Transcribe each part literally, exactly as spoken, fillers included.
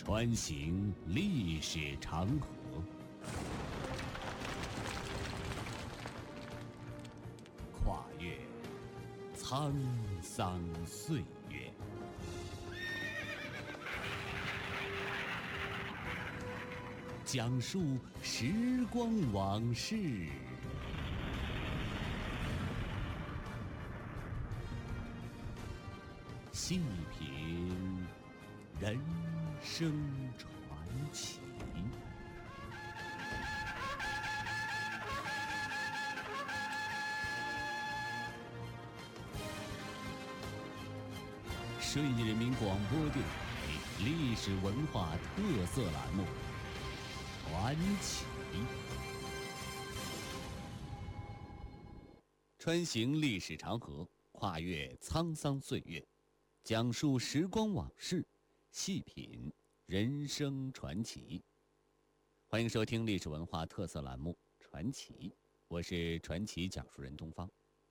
穿行历史长河，跨越沧桑岁月，讲述时光往事，细品人生传奇。顺义人民广播电台历史文化特色栏目《传奇》，穿行历史长河，跨越沧桑岁月，讲述时光往事，细品人生传奇。欢迎收听历史文化特色栏目《传奇》，我是传奇讲述人东方。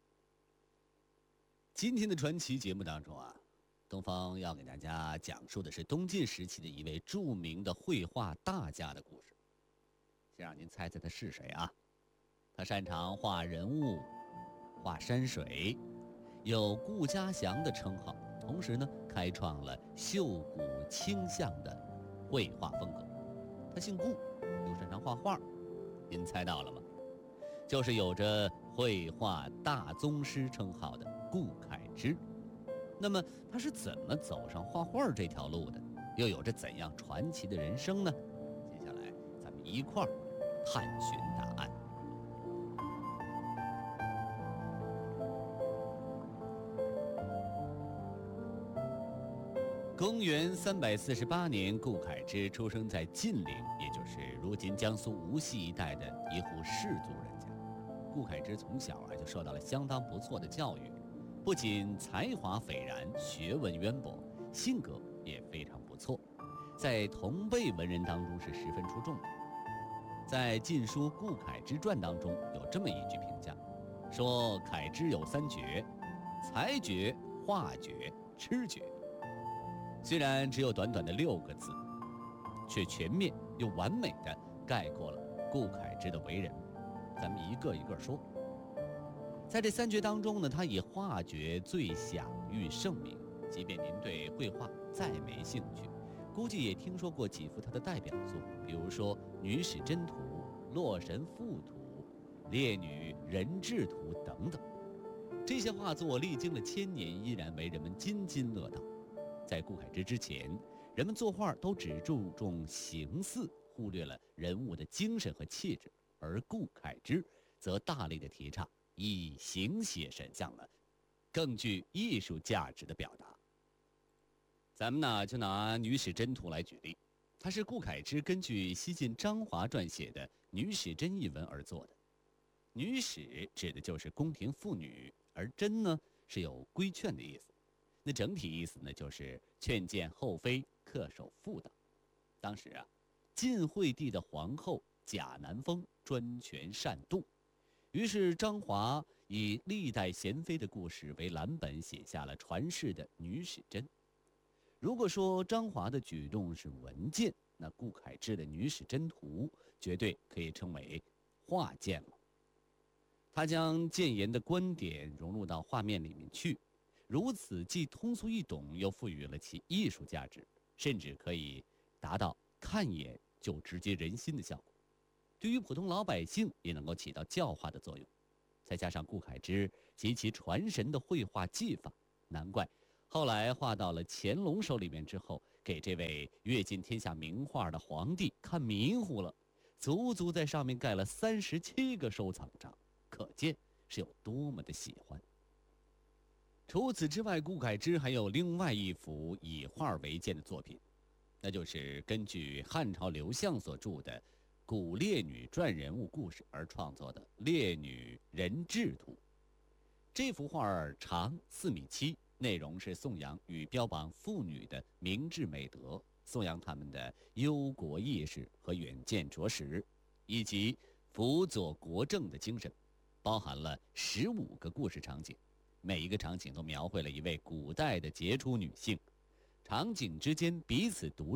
今天的传奇节目当中啊，东方要给大家讲述的是东晋时期的一位著名的绘画大家的故事。先让您猜猜他是谁啊？他擅长画人物、画山水，有顾家祥的称号，同时呢，开创了秀骨清向的绘画风格。他姓顾，又擅长画画，您猜到了吗？就是有着绘画大宗师称号的顾恺之。那么他是怎么走上画画这条路的？又有着怎样传奇的人生呢？接下来咱们一块儿探寻答案。公元三百四十八年，顾恺之出生在晋陵，也就是如今江苏无锡一带的一户士族人家。顾恺之从小啊就受到了相当不错的教育，不仅才华斐然，学问渊博，性格也非常不错，在同辈文人当中是十分出众的。在《晋书·顾恺之传》当中有这么一句评价，说恺之有三绝：才绝、画绝、痴绝。虽然只有短短的六个字，却全面又完美地概括了顾恺之的为人。咱们一个一个说。在这三绝当中呢，他以画绝最享誉盛名。即便您对绘画再没兴趣，估计也听说过几幅他的代表作，比如说《女史箴图》《洛神赋图》《列女人质图》等等。这些画作历经了千年，依然为人们津津乐道。在顾恺之之前，人们作画都只注重形似，忽略了人物的精神和气质，而顾恺之则大力的提倡以形写神像了更具艺术价值的表达。咱们呢就拿《女史箴图》来举例，它是顾恺之根据西晋张华撰写的《女史箴》一文而作的。女史指的就是宫廷妇女，而箴呢是有规劝的意思。那整体意思呢，就是劝谏后妃恪守妇道。当时啊，晋惠帝的皇后贾南风专权擅动，于是张华以历代贤妃的故事为蓝本，写下了传世的《女史箴》。如果说张华的举动是文谏，那顾恺之的《女史箴图》绝对可以称为画谏了。他将谏言的观点融入到画面里面去，如此既通俗易懂，又赋予了其艺术价值，甚至可以达到看一眼就直击人心的效果。对于普通老百姓也能够起到教化的作用。再加上顾恺之及其传神的绘画技法，难怪后来画到了乾隆手里面之后，给这位阅尽天下名画的皇帝看迷糊了，足足在上面盖了三十七个收藏章，可见是有多么的喜欢。除此之外，顾恺之还有另外一幅以画为鉴的作品，那就是根据汉朝刘向所著的《古列女传人物故事》而创作的《列女人质图》。这幅画长四米七，内容是颂扬与标榜妇女的明智美德，颂扬他们的忧国意识和远见卓识，以及辅佐国政的精神，包含了十五个故事场景。每一个场景都描绘了一位古代的杰出女性，场景之间彼此独立，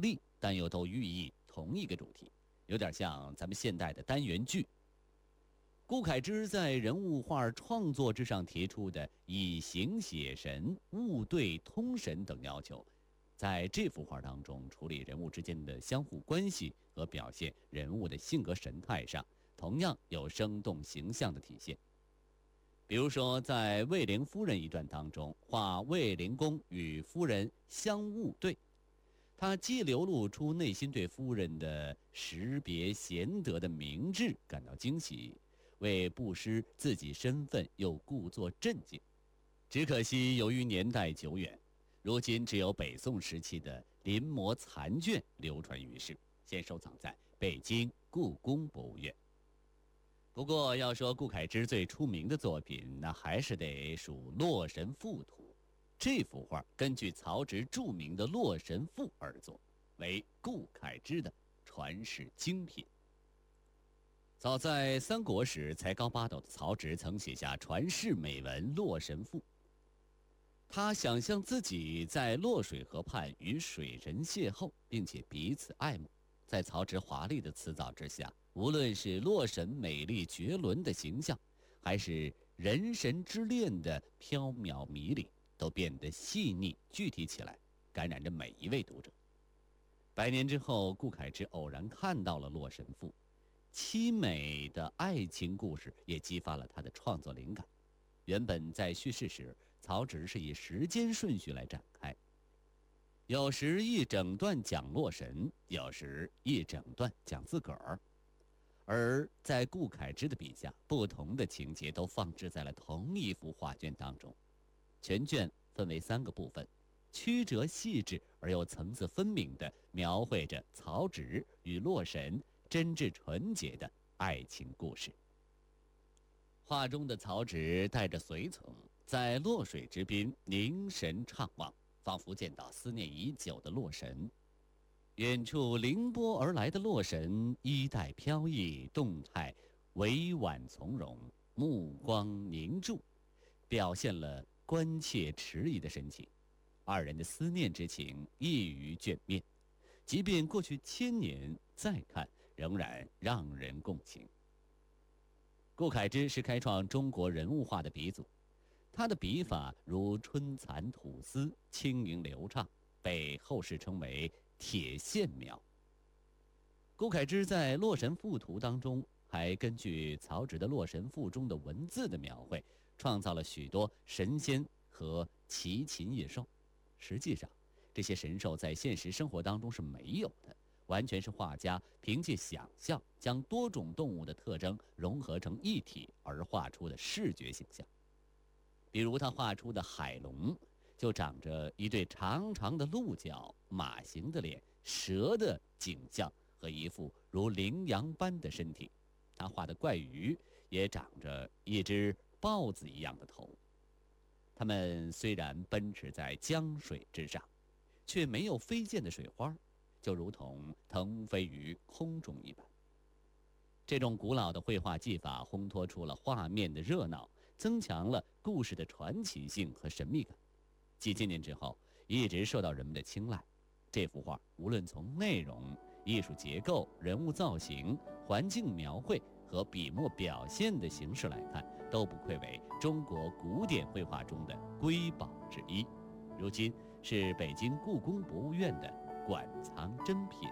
但又都寓意同一个主题，有点像咱们现代的单元剧。顾恺之在人物画创作之上提出的以形写神、物对通神等要求，在这幅画当中处理人物之间的相互关系和表现人物的性格神态上，同样有生动形象的体现。比如说在卫灵夫人一段当中，画卫灵公与夫人相误对，他既流露出内心对夫人的识别贤德的明智感到惊喜，为不失自己身份又故作镇静。只可惜由于年代久远，如今只有北宋时期的临摹残卷流传于世，现收藏在北京故宫博物院。不过要说顾恺之最出名的作品，那还是得数《洛神赋图》。这幅画根据曹植著名的《洛神赋》而作，为顾恺之的传世精品。早在三国时才高八斗的曹植曾写下传世美文《洛神赋》。他想象自己在洛水河畔与水神邂逅，并且彼此爱慕。在曹植华丽的辞藻之下，无论是洛神美丽绝伦的形象，还是人神之恋的缥缈迷离，都变得细腻具体起来，感染着每一位读者。百年之后，顾恺之偶然看到了《洛神赋》，凄美的爱情故事也激发了他的创作灵感。原本在叙事时，曹植是以时间顺序来展开，有时一整段讲洛神，有时一整段讲自个儿。而在顾恺之的笔下，不同的情节都放置在了同一幅画卷当中。全卷分为三个部分，曲折细致而又层次分明地描绘着曹植与洛神真挚纯洁的爱情故事。画中的曹植带着随从，在洛水之滨凝神怅望，仿佛见到思念已久的洛神。远处凌波而来的洛神，衣带飘逸，动态委婉从容，目光凝注，表现了关切迟疑的神情。二人的思念之情溢于卷面，即便过去千年再看，仍然让人共情。顾恺之是开创中国人物画的鼻祖，他的笔法如春蚕吐丝，轻盈流畅，被后世称为铁线描。顾恺之在《洛神赋图》当中，还根据曹植的《洛神赋》中的文字的描绘，创造了许多神仙和奇禽异兽。实际上，这些神兽在现实生活当中是没有的，完全是画家凭借想象，将多种动物的特征融合成一体而画出的视觉形象。比如他画出的海龙，就长着一对长长的鹿角、马形的脸、蛇的景象和一副如羚羊般的身体。他画的怪鱼也长着一只豹子一样的头。它们虽然奔驰在江水之上，却没有飞溅的水花，就如同腾飞于空中一般。这种古老的绘画技法烘托出了画面的热闹，增强了故事的传奇性和神秘感。几千年之后，一直受到人们的青睐。这幅画无论从内容、艺术结构、人物造型、环境描绘和笔墨表现的形式来看，都不愧为中国古典绘画中的瑰宝之一。如今是北京故宫博物院的馆藏珍品。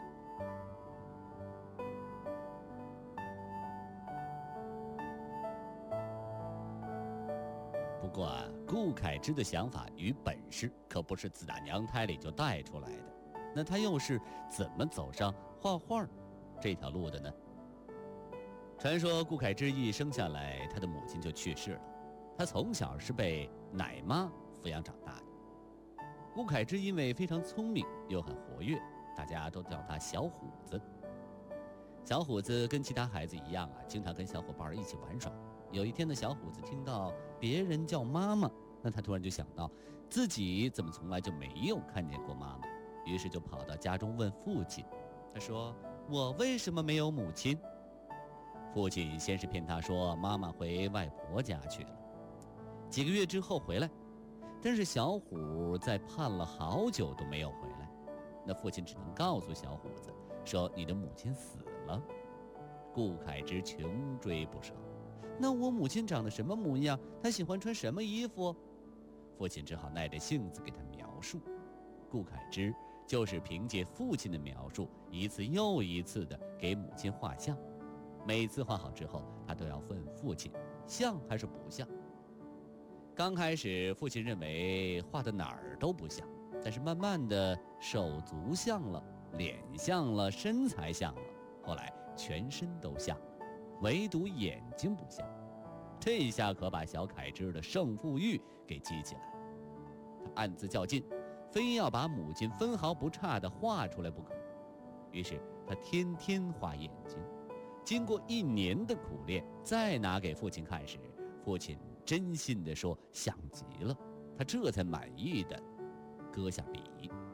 不过啊，顾恺之的想法与本事可不是自打娘胎里就带出来的。那他又是怎么走上画画这条路的呢？传说顾恺之一生下来，他的母亲就去世了。他从小是被奶妈抚养长大的。顾恺之因为非常聪明又很活跃，大家都叫他小虎子。小虎子跟其他孩子一样啊，经常跟小伙伴一起玩耍。有一天的小虎子听到别人叫妈妈，那他突然就想到自己怎么从来就没有看见过妈妈，于是就跑到家中问父亲。他说：“我为什么没有母亲？”父亲先是骗他说妈妈回外婆家去了，几个月之后回来，但是小虎在盼了好久都没有回来。 那父亲只能告诉小伙子说：“你的母亲死了。”顾恺之穷追不舍，那我母亲长得什么模样？她喜欢穿什么衣服？父亲只好耐着性子给他描述。顾恺之就是凭借父亲的描述，一次又一次地给母亲画像。每次画好之后，他都要问父亲像还是不像。刚开始父亲认为画的哪儿都不像，但是慢慢的手足像了，脸像了，身材像了，后来全身都像，唯独眼睛不像。这下可把小恺之的胜负欲给激起来了，他暗自较劲，非要把母亲分毫不差地画出来不可。于是他天天画眼睛，经过一年的苦练，再拿给父亲看时，父亲真心地说像极了，他这才满意地搁下笔。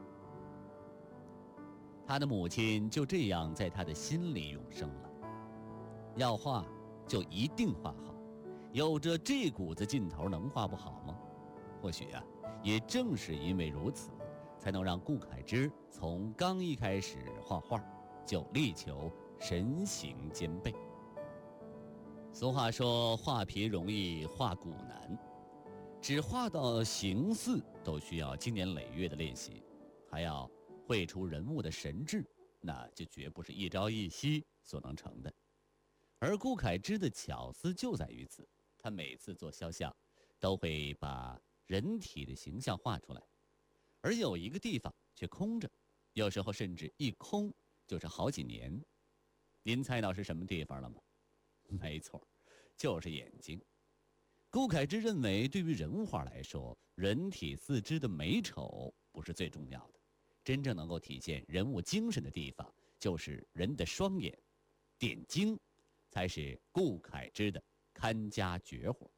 他的母亲就这样在他的心里永生了。要画就一定画好，有着这股子劲头，能画不好吗？或许啊，也正是因为如此，才能让顾恺之从刚一开始画画就力求神形兼备。俗话说，画皮容易画骨难，只画到形似都需要经年累月的练习，还要绘出人物的神智，那就绝不是一朝一夕所能成的。而顾恺之的巧思就在于此，他每次做肖像都会把人体的形象画出来，而有一个地方却空着，有时候甚至一空就是好几年。您猜到是什么地方了吗？没错，就是眼睛。顾恺之认为，对于人物画来说，人体四肢的美丑不是最重要的，真正能够体现人物精神的地方就是人的双眼，点睛才是顾恺之的看家绝活。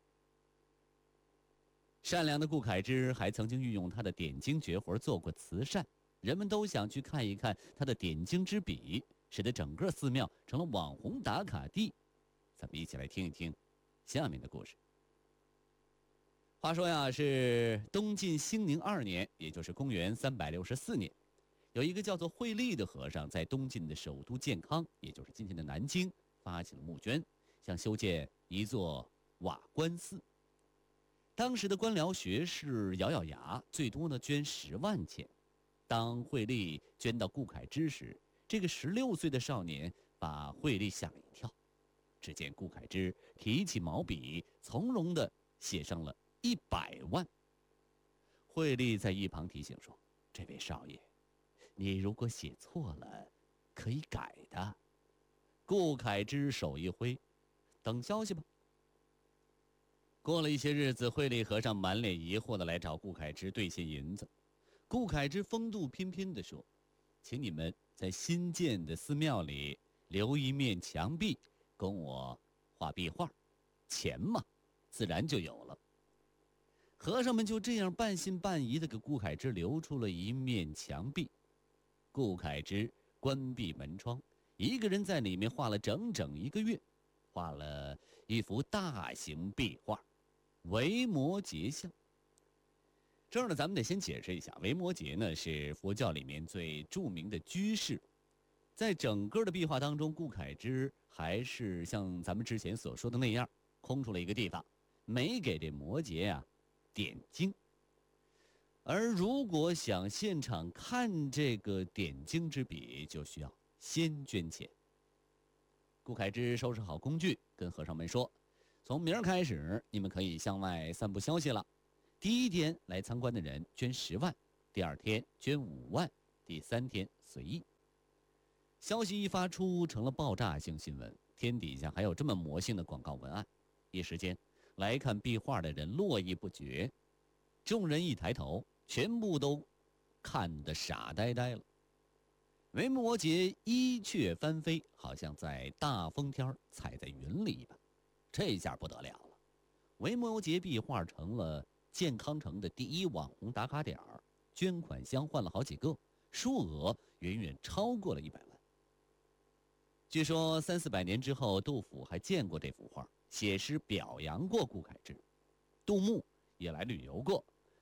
善良的顾恺之还曾经运用他的点睛绝活做过慈善，人们都想去看一看他的点睛之笔，使得整个寺庙成了网红打卡地。咱们一起来听一听下面的故事。话说呀，是东晋兴宁二年，也就是公元三百六十四年，有一个叫做惠利的和尚，在东晋的首都建康，也就是今天的南京，发起了募捐，想修建一座瓦官寺。当时的官僚学士咬咬牙，最多呢捐十万钱。当惠利捐到顾恺之时，这个十六岁的少年把惠利吓了一跳。只见顾恺之提起毛笔，从容地写上了一百万。惠利在一旁提醒说：“这位少爷，你如果写错了，可以改的。”顾恺之手一挥：“等消息吧。”过了一些日子，惠利和尚满脸疑惑地来找顾恺之兑现银子。顾恺之风度翩翩地说：“请你们在新建的寺庙里留一面墙壁，供我画壁画，钱嘛，自然就有了。”和尚们就这样半信半疑地给顾恺之留出了一面墙壁。顾恺之关闭门窗，一个人在里面画了整整一个月，画了一幅大型壁画《维摩诘像》。这儿呢，咱们得先解释一下，维摩诘呢是佛教里面最著名的居士。在整个的壁画当中，顾恺之还是像咱们之前所说的那样，空出了一个地方，没给这摩诘啊点睛。而如果想现场看这个点睛之笔，就需要先捐钱。顾恺之收拾好工具，跟和尚们说：“从明儿开始，你们可以向外散布消息了。第一天来参观的人捐十万，第二天捐五万，第三天随意。”消息一发出，成了爆炸性新闻，天底下还有这么魔性的广告文案。一时间，来看壁画的人络绎不绝。众人一抬头，全部都看得傻呆呆了。维摩诘衣雀翻飞，好像在大风天踩在云里一般。这下不得了了，维摩诘壁画成了健康城的第一网红打卡点，捐款箱换了好几个，数额远远超过了一百万。据说三四百年之后，杜甫还见过这幅画，写诗表扬过顾恺之。杜牧也来旅游过，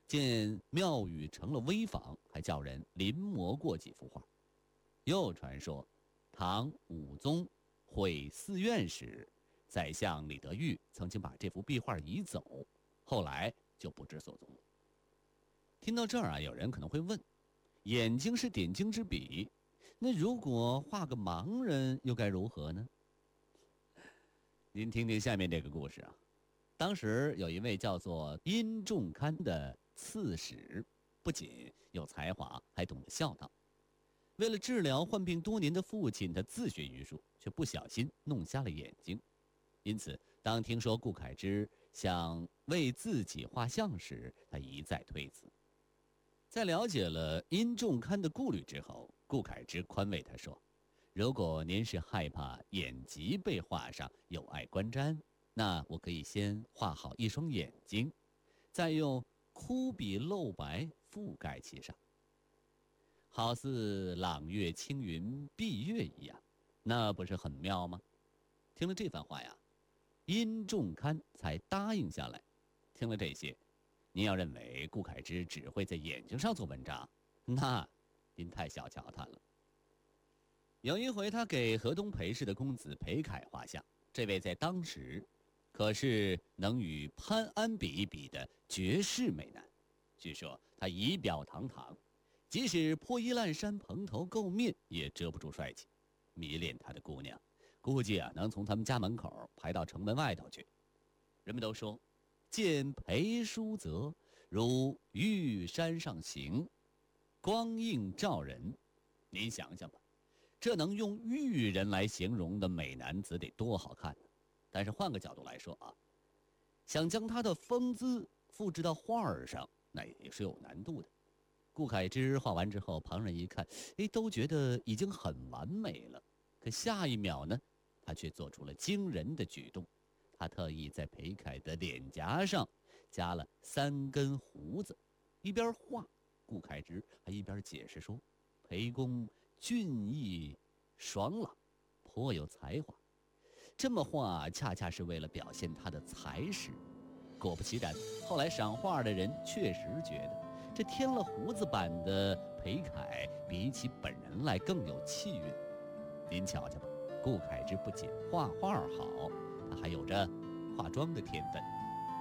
见庙宇成了危坊，还叫人临摹过几幅画。又传说，唐武宗毁寺院时，宰相李德裕曾经把这幅壁画移走，后来就不知所踪了。听到这儿啊，有人可能会问：眼睛是点睛之笔，那如果画个盲人又该如何呢？您听听下面这个故事啊。当时有一位叫做殷仲堪的刺史，不仅有才华，还懂得孝道。为了治疗患病多年的父亲，他自学医术，却不小心弄瞎了眼睛。因此，当听说顾恺之想为自己画像时，他一再推辞。在了解了殷仲堪的顾虑之后，顾恺之宽慰他说：“如果您是害怕眼疾被画上有碍观瞻，那我可以先画好一双眼睛，再用枯笔露白覆盖其上，好似朗月青云蔽月一样，那不是很妙吗？”听了这番话呀，殷仲堪才答应下来。听了这些，您要认为顾恺之只会在眼睛上做文章，那您太小瞧他了。有一回，他给河东裴氏的公子裴楷画像，这位在当时可是能与潘安比一比的绝世美男。据说他仪表堂堂，即使破衣烂衫、蓬头垢面，也遮不住帅气。迷恋他的姑娘，估计啊能从他们家门口排到城门外头去。人们都说，见裴叔则如玉山上行，光映照人。您想想吧，这能用玉人来形容的美男子得多好看呢？但是换个角度来说啊，想将他的风姿复制到画儿上，那也是有难度的。顾恺之画完之后，旁人一看，哎，都觉得已经很完美了。可下一秒呢，他却做出了惊人的举动。他特意在裴楷的脸颊上加了三根胡子，一边画，顾恺之还一边解释说：“裴公俊逸爽朗，颇有才华。”这么画恰恰是为了表现他的才识。果不其然，后来赏画的人确实觉得，这添了胡子版的裴楷比起本人来更有气韵。您瞧瞧吧，顾恺之不仅画画好，他还有着化妆的天分。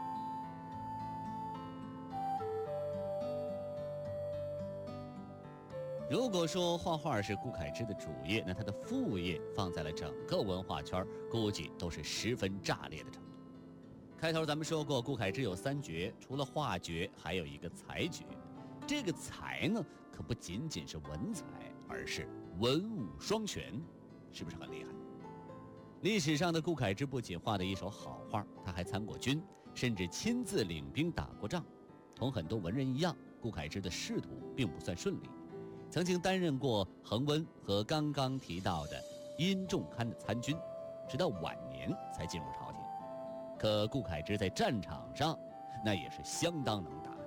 如果说画画是顾恺之的主业，那他的副业放在了整个文化圈，估计都是十分炸裂的程度。开头咱们说过，顾恺之有三绝，除了画绝，还有一个才绝。这个才呢，可不仅仅是文才，而是文武双全，是不是很厉害？历史上的顾恺之不仅画得一手好画，他还参过军，甚至亲自领兵打过仗。同很多文人一样，顾恺之的仕途并不算顺利，曾经担任过恒温和刚刚提到的殷仲堪的参军，直到晚年才进入朝廷。可顾恺之在战场上那也是相当能打的。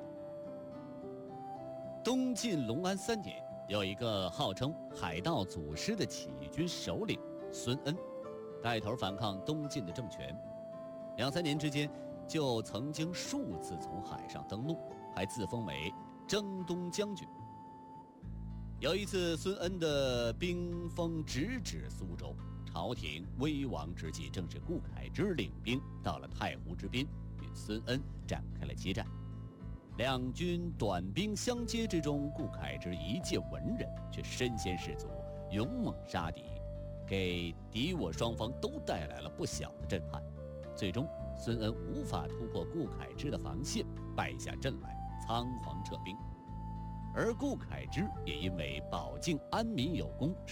东晋隆安三年，有一个号称海盗祖师的起义军首领孙恩，带头反抗东晋的政权。两三年之间，就曾经数次从海上登陆，还自封为征东将军。有一次，孙恩的兵锋直指苏州，朝廷危亡之际，正是顾恺之领兵到了太湖之滨，与孙恩展开了激战。两军短兵相接之中，顾恺之一介文人，却身先士卒，勇猛杀敌，给敌我双方都带来了不小的震撼。最终，孙恩无法突破顾恺之的防线，败下阵来，仓皇撤兵。而顾恺之也因为保境安民有功，